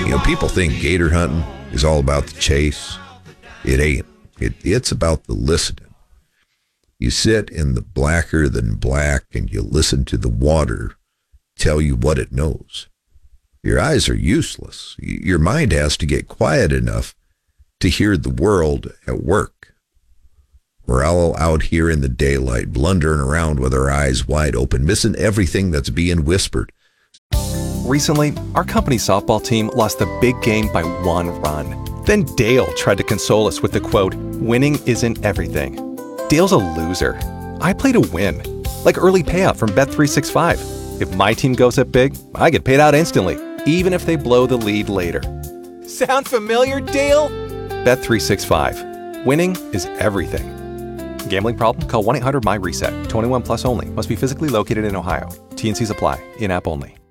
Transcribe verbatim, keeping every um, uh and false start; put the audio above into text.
You know, people think gator hunting is all about the chase. It ain't. It, it's about the listening. You sit in the blacker than black and you listen to the water tell you what it knows. Your eyes are useless. Your mind has to get quiet enough to hear the world at work. We're all out here in the daylight, blundering around with our eyes wide open, missing everything that's being whispered. Recently, our company's softball team lost the big game by one run. Then Dale tried to console us with the quote, "Winning isn't everything." Dale's a loser. I play to win. Like early payout from Bet three sixty-five. If my team goes up big, I get paid out instantly, even if they blow the lead later. Sound familiar, Dale? Bet three sixty-five. Winning is everything. Gambling problem? Call one eight hundred M Y RESET. twenty-one plus only. Must be physically located in Ohio. T and Cs apply. In-app only.